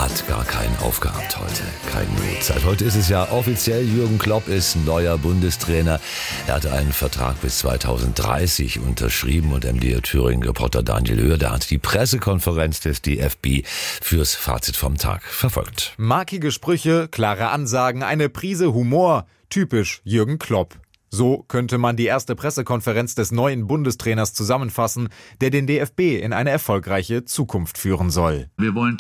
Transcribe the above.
hat gar keinen aufgehabt heute. Kein Not. Seit heute ist es ja offiziell, Jürgen Klopp ist neuer Bundestrainer. Er hatte einen Vertrag bis 2030 unterschrieben und MDR Thüringen-Reporter Daniel Höher, der hat die Pressekonferenz des DFB fürs Fazit vom Tag verfolgt. Markige Sprüche, klare Ansagen, eine Prise Humor. Typisch Jürgen Klopp. So könnte man die erste Pressekonferenz des neuen Bundestrainers zusammenfassen, der den DFB in eine erfolgreiche Zukunft führen soll. Wir wollen